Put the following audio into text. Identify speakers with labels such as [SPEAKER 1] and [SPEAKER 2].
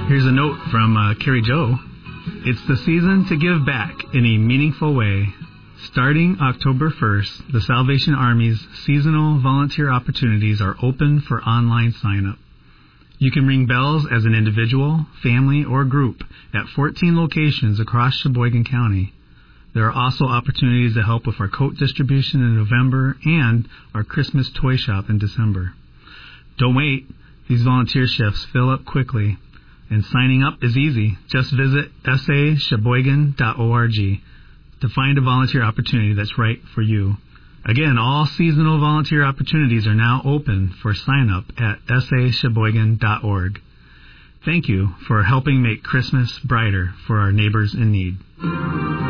[SPEAKER 1] Here's a note from Carrie Jo. It's the season to give back in a meaningful way. Starting October 1st, the Salvation Army's seasonal volunteer opportunities are open for online sign-up. You can ring bells as an individual, family, or group at 14 locations across Sheboygan County. There are also opportunities to help with our coat distribution in November and our Christmas toy shop in December. Don't wait. These volunteer shifts fill up quickly, and signing up is easy. Just visit sasheboygan.org to find a volunteer opportunity that's right for you. Again, all seasonal volunteer opportunities are now open for sign-up at sasheboygan.org. Thank you for helping make Christmas brighter for our neighbors in need.